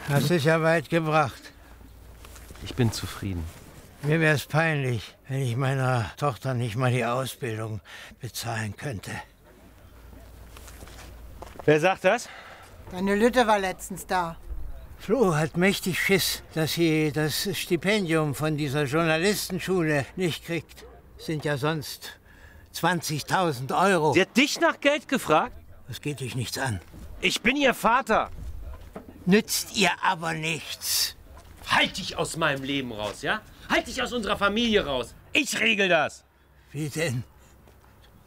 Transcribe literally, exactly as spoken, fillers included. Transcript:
Hast es ja weit gebracht. Ich bin zufrieden. Mir wäre es peinlich, wenn ich meiner Tochter nicht mal die Ausbildung bezahlen könnte. Wer sagt das? Deine Lütte war letztens da. Flo hat mächtig Schiss, dass sie das Stipendium von dieser Journalistenschule nicht kriegt. Sind ja sonst zwanzigtausend Euro. Sie hat dich nach Geld gefragt? Das geht dich nichts an. Ich bin ihr Vater. Nützt ihr aber nichts. Halt dich aus meinem Leben raus, ja? Halt dich aus unserer Familie raus. Ich regel das. Wie denn?